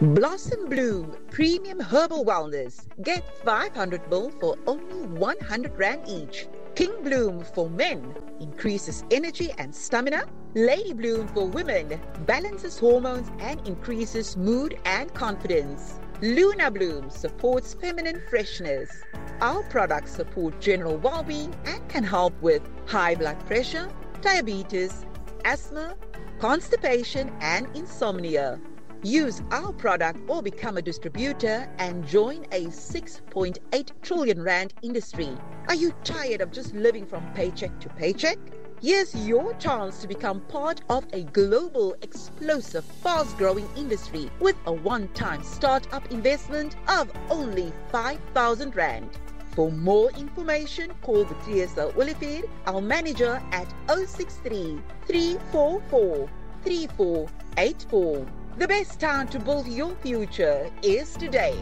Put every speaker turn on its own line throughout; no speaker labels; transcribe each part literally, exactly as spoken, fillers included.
Blossom Bloom Premium Herbal Wellness. Get five hundred ml for only one hundred rand each. King Bloom for men increases energy and stamina. Lady Bloom for women balances hormones and increases mood and confidence. Luna Bloom supports feminine freshness. Our products support general well-being and can help with high blood pressure, diabetes, asthma, constipation, and insomnia. Use our product or become a distributor and join a six point eight trillion rand industry. Are you tired of just living from paycheck to paycheck? Here's your chance to become part of a global, explosive, fast-growing industry with a one-time start-up investment of only five thousand rand. For more information, call Beatrice Olivier, our manager, at zero six three, three four four, three four eight four. The best time to build your future is today.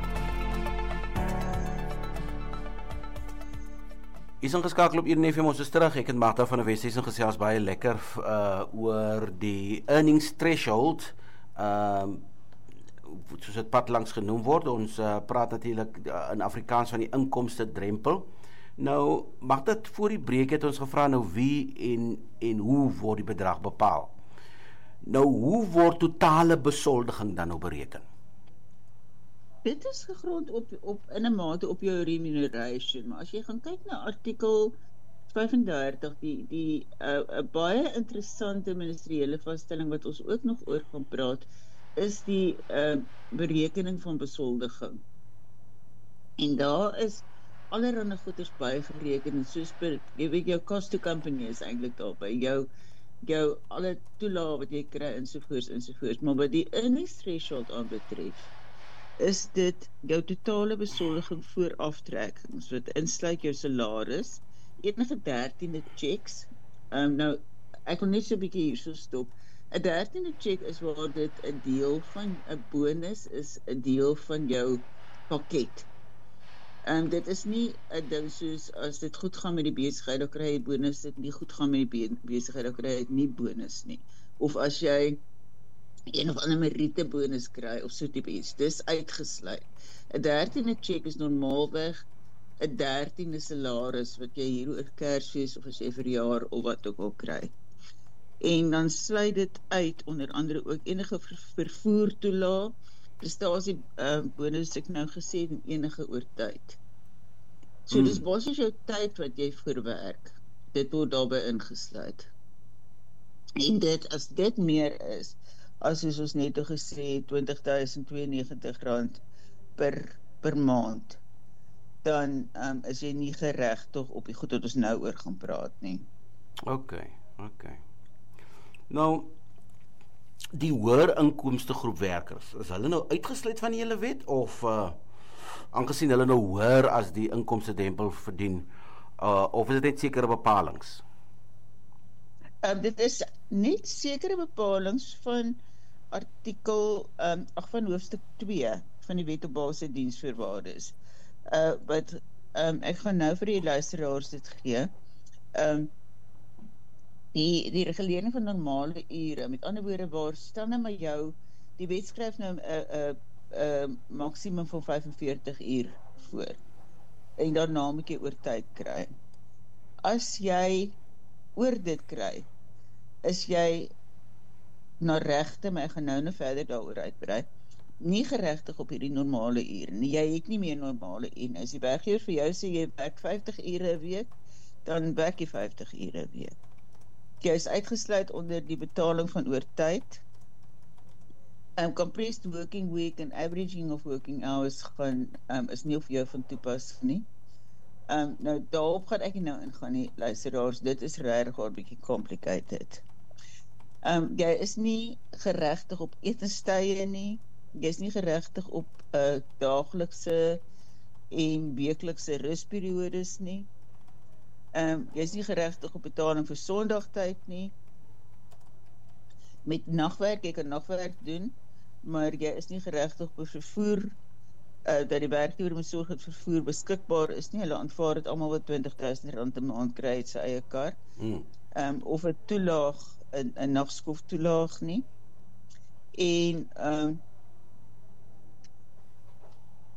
Is ingeskakel op Eden F M, ons is terug. Ek en Magda van die Westies gesels baie lekker uh, oor die earnings threshold, um, soos dit pad langs genoem word. Ons uh, praat natuurlik uh, in Afrikaans van die inkomste drempel. Nou, Magda, voor die breek het ons gevra nou wie en, en hoe word die bedrag bepaal. Nou, hoe word totale besoldiging dan nou bereken?
Dit is gegrond op, op, in 'n mate op jou remuneration, maar as jy gaan kyk na artikel vyfendertig, die, die uh, uh, baie interessante ministeriële vaststelling wat ons ook nog oor gaan praat, is die uh, berekening van besoldiging. En daar is allerhande goeders bygereken, soos per, jy weet, jou cost to company is eintlik daarby, jou jou alle toelae wat jy kry ensovoorts ensovoorts, maar wat die earnings threshold aanbetref, is dit jou totale besoldiging voor aftrekkings, wat insluit jou salaris, enige dertiende checks, um, nou, ek wil net so 'n bietjie hier so stop, 'n dertiende check is waar dit 'n deel van 'n bonus is, 'n deel van jou pakket. En dit is nie 'n ding soos, as dit goed gaan met die besigheid, dan kry jy bonus, dit nie goed gaan met die besigheid, dan kry jy nie bonus nie. Of as jy een of ander meriete bonus kry, of so tipe iets, dis uitgesluit. 'n dertiende check is normaalweg 'n dertiende salaris, wat jy hier oor Kersfees, of as jy verjaar, of wat ook al kry. En dan sluit dit uit, onder andere ook enige vervoertoelae, prestasie uh, bonus ek nou gesê, en enige oortyd. So hmm. dis basies jou tyd wat jy verwerk, dit word daarby ingesluit. En dit, as dit meer is, as soos ons net al gesê, twintig duisend tweeënnegentig rand per, per maand, dan um, is jy nie geregtig op die goed wat ons nou oor gaan praat nie.
Ok, ok. Nou, die hoër inkomste groep werkers, is hulle nou uitgesluit van die hele wet, of uh, aangesien hulle nou hoër as die inkomste drempel verdien, uh, of is dit net sekere bepalings?
Um, dit is net sekere bepalings van artikel, um, ag van hoofstuk twee van die wet op basiese diensvoorwaardes. Uh, wat, um, ek gaan nou vir die luisteraars dit gee, um, die, die regulering van normale ure, met ander woorde, waar stel nou maar jou, die wet skryf nou 'n uh, uh, uh, maksimum van vyfenveertig uur voor, en daarna moet jy oor tyd kry. As jy oor dit kry, is jy na regte, maar ek gaan nou nou verder daaroor uitbrei, nie geregtig op hierdie normale ure nie. Jy het nie meer normale ure. As die werkgewer vir jou sê jy werk vyftig ure 'n week, dan werk jy vyftig ure 'n week. Jy is uitgesluit onder die betaling van oortyd. Um, compressed working week en averaging of working hours gaan, um, is nie op jou van toepas nie. Um, nou daarop gaan ek nie nou ingaan nie, luisteraars, dit is regtig 'n bietjie complicated. Um, jy is nie geregtig op etenstye nie, jy is nie geregtig op uh, daaglikse en weeklikse rusperiodes nie, um, jy is nie geregtig op betaling vir sondagtyd nie, met nagwerk, jy kan nagwerk doen, maar jy is nie geregtig op vervoer, uh, dat die werkgewer moet sorg dat vervoer beskikbaar is nie, hulle aanvaar het almal wat twintig duisend rand 'n maand kry het sy eie kar, hmm. um, of 'n toelaag, 'n nagskof toelaag nie, en um,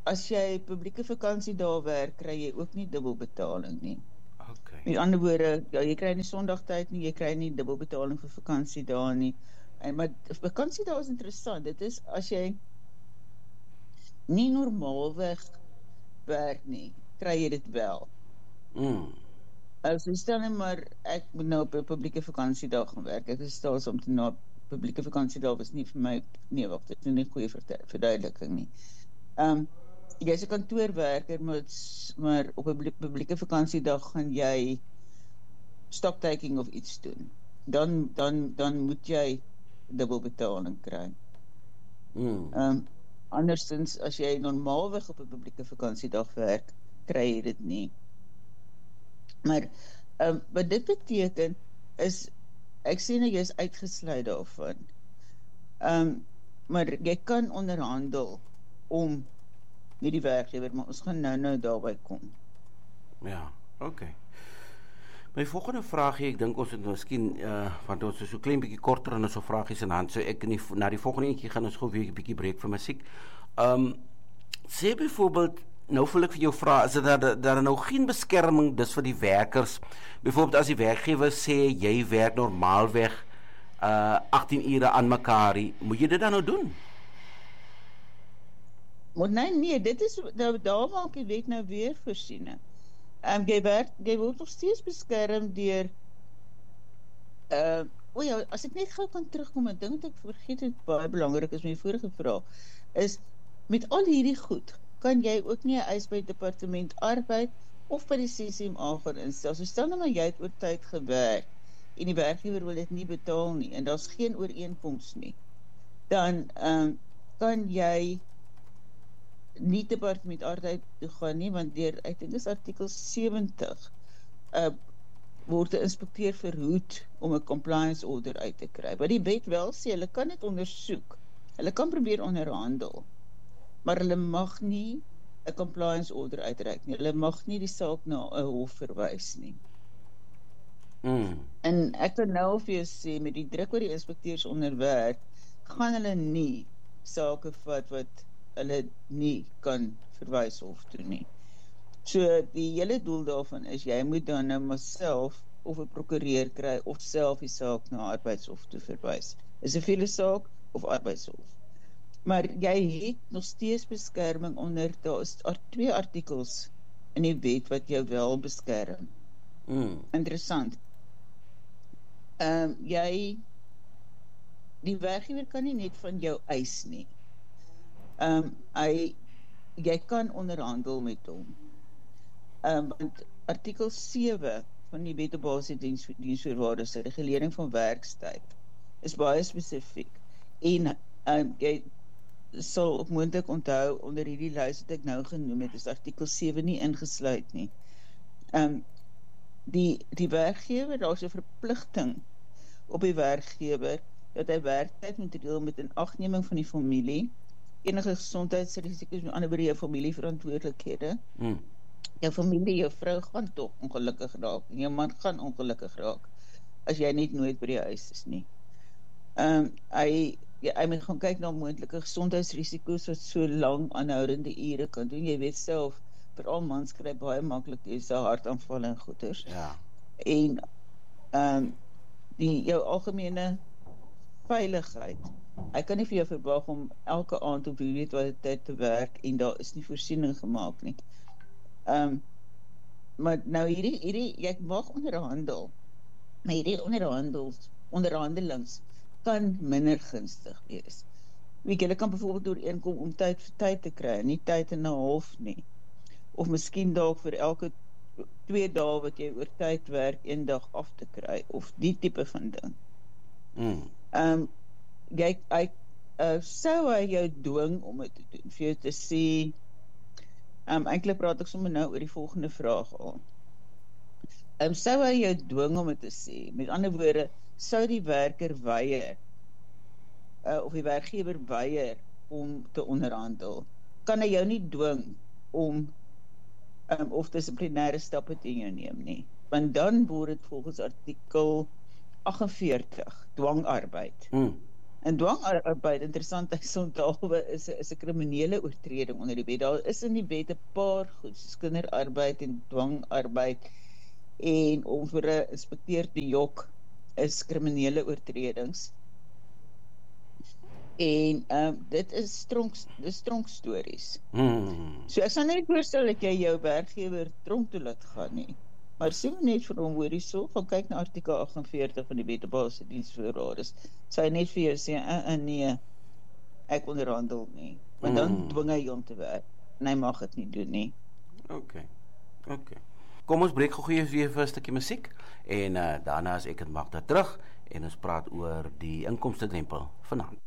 as jy publieke vakansie daar werk, kry jy ook nie dubbelbetaling nie.
Okay.
Met ander woorde, ja, jy kry nie sondagtyd nie, jy kry nie dubbelbetaling vir vakansie daar nie. En maar vakansie daar is interessant. Dit is as jy nie normaalweg werk nie, kry jy dit wel.
Mm.
As jy stel net maar ek moet nou op 'n publieke vakansiedag gaan werk. Ek is staats om te na publieke vakansiedag was nie vir my nee, wag, dit is nie 'n goeie verduideliking nie. Ehm um, jy's 'n kantoorwerker, maar maar op 'n publieke vakansiedag gaan jy stocktaking of iets doen. Dan dan dan moet jy dubbelbetaling kry.
Mm.
Ehm um, andersins as jy normaalweg op 'n publieke vakansiedag werk, kry jy dit nie. Maar um, wat dit beteken is, ek sê nou jy is uitgesluit daarvan. Um, maar jy kan onderhandel om nie die werkgewer, maar ons gaan nou nou daarby kom.
Ja, okay. My volgende vraagie, ek dink ons het miskien uh, want ons is so klein bietjie korter en ons so vragies in hand, so ek in die, na die volgende eentjie gaan ons gou weer 'n bietjie breek vir musiek. Um, sê byvoorbeeld nou wil ek vir jou vra, is dit dat daar nou geen beskerming dis vir die werkers? Byvoorbeeld as die werkgewer sê jy werk normaalweg uh agttien ure aan mekaar, moet jy dit dan nou doen?
Maar nee, nee, dit is nou daar maak die wet nou weer voorsiening. Ehm um, jy werk, jy word nog steeds beskerm deur uh o ja, as ek net gou kan terugkom, 'n ding wat ek vergeet het baie belangrik is met die vorige vraag, is met al hierdie goed kan jy ook nie 'n eis by departement arbeid of by die C C M A gaan instel. So stel nou maar jy het oor tyd gewerk en die werkgewer wil dit nie betaal nie en daar's geen ooreenkoms nie. Dan um, kan jy nie departement arbeid toe gaan nie, want deur ek dink dis artikel sewentig uh, word 'n inspekteur verhoed om 'n compliance order uit te kry. Wat die wet wel sê, hulle kan dit ondersoek. Hulle kan probeer onderhandel. Maar hulle mag nie 'n compliance order uitreik nie. Hulle mag nie die saak na 'n hof verwys nie.
Mm.
En ek kan nou vir jou sê, met die druk wat die inspekteurs onderwerp, gaan hulle nie sake vat wat hulle nie kan verwys hof toe nie. So die hele doel daarvan is, jy moet dan nou maar self of 'n prokureur kry of self die saak na arbeidshof toe verwys. Is 'n siviele saak of arbeidshof. Maar jy het nog steeds beskerming onder, daar is twee artikels in die wet wat jou wel beskerm.
Mm.
Interessant. Ehm um, jy die werkgewer kan nie net van jou eis nie. Ehm um, hy jy kan onderhandel met hom. Ehm um, want artikel sewe van die Wet op Basiese diens, diensvoorwaardes, die regulering van werkstyd, is baie spesifiek. En ehm um, jy sal ook moontlik onthou onder hierdie lys wat ek nou genoem het, is artikel sewe nie ingesluit nie. Ehm um, die die werkgewer, daar is 'n verpligting op die werkgewer dat hy werktyd moet deel met inagneming van die familie, enige gesondheidsrisiko's, met ander woorde jou familieverantwoordelikhede.
Mm.
Jou familie, jou vrou gaan tog ongelukkig raak, en jou man gaan ongelukkig raak as jy net nooit by die huis is nie. Ehm um, hy Ja, hy moet gaan kyk na moontlike gesondheidsrisiko's wat so lang aanhoudende ure kan doen. Jy weet self, veral mans kry baie maklik is 'n hartaanval en goeters.
Ja.
En ehm um, die jou algemene veiligheid. Hy kan nie vir jou verwag om elke aand op hierdie tyd te werk en daar is nie voorsiening gemaak nie. Ehm um, maar nou hierdie hierdie jy mag onderhandel. Maar hierdie onderhandels onderhandelings kan minder gunstig wees. Weet jy, jy kan byvoorbeeld ooreenkom om tyd vir tyd te kry, nie tyd en 'n half nie. Of miskien dalk vir elke twee dae wat jy oor tyd werk, een dag af te kry, of die tipe van ding.
Mm.
Ehm um, jy hy uh, sou hy jou dwing om dit te doen, vir jou te sê, ehm um, eintlik praat ek sommer nou oor die volgende vraag al. Ehm um, sou hy jou dwing om dit te sê, met ander woorde, sou die werker weier, uh, of die werkgewer weier om te onderhandel, kan hy jou nie dwing om um, of dissiplinêre stappe teen jou neem nie, want dan word dit volgens artikel agt en veertig dwangarbeid.
Mm.
En dwangarbeid, interessantheidshalwe, is 'n is 'n kriminele oortreding onder die wet. Daar is in die wet 'n paar goed soos kinderarbeid en dwangarbeid, en om vir 'n inspekteur te jok is kriminele oortredings. En um, dit is tronk, dis tronkstories.
Hmm.
So ek sal net voorstel dat jy jou werkgewer tronk toe laat gaan nie. Maar sê maar net vir hom, hoor hierso, gaan kyk na artikel agt en veertig van die Wet op Basiese Diensvoorwaardes. Sy hy net vir jou sê, uh, uh, nee, ek onderhandel nie. Maar dan
Mm.
dwing hy hom te werk. En hy mag dit nie doen nie.
Okay. Okay. Kom ons breek gou eers weer vir 'n stukkie musiek en uh, daarna is ek en Magda terug en ons praat oor die inkomste drempel vanaand.